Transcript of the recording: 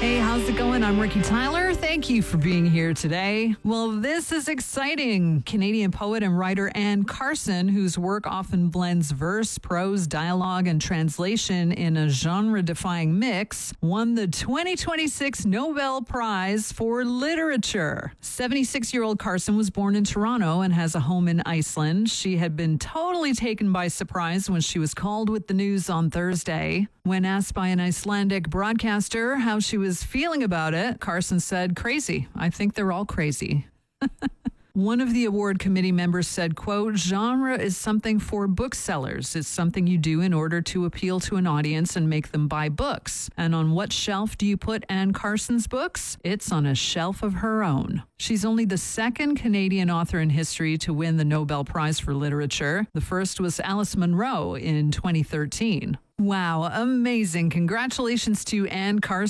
Hey, how's it going? I'm Ricky Tyler. Thank you for being here today. Well, this is exciting. Canadian poet and writer Anne Carson, whose work often blends verse, prose, dialogue, and translation in a genre-defying mix, won the 2026 Nobel Prize for Literature. 76-year-old Carson was born in Toronto and has a home in Iceland. She had been totally taken by surprise when she was called with the news on Thursday. When asked by an Icelandic broadcaster how she was feeling about it, Carson said, "Crazy. I think they're all crazy." One of the award committee members said, quote, "Genre is something for booksellers. It's something you do in order to appeal to an audience and make them buy books. And on what shelf do you put Anne Carson's books? It's on a shelf of her own." She's only the second Canadian author in history to win the Nobel Prize for Literature. The first was Alice Munro in 2013. Wow, amazing. Congratulations to Anne Carson.